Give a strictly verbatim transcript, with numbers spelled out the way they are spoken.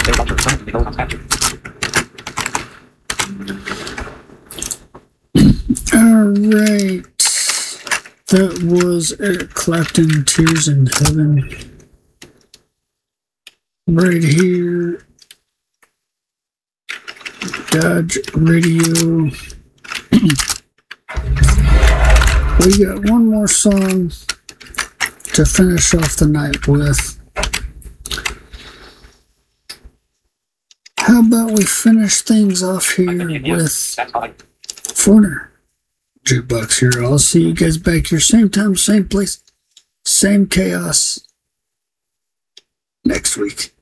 All right. That was Eric Clapton, Tears in Heaven. Right here. Dodge Radio. We got one more song to finish off the night with. How about we finish things off here with Foreigner Jukebox here. I'll see you guys back here, same time, same place, same chaos next week.